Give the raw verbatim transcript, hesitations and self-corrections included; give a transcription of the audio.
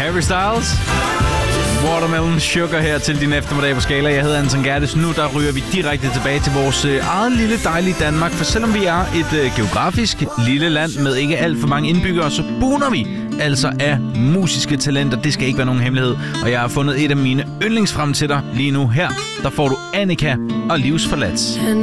Harry Styles. Watermelon Sugar her til din eftermiddag på Skala. Jeg hedder Anton Gerdes. Nu der ryger vi direkte tilbage til vores øh, eget lille dejlige Danmark. For selvom vi er et øh, geografisk lille land med ikke alt for mange indbyggere, så buner vi altså af musiske talenter. Det skal ikke være nogen hemmelighed. Og jeg har fundet et af mine yndlingsfrem til dig lige nu her. Der får du Annika og Livsforladt.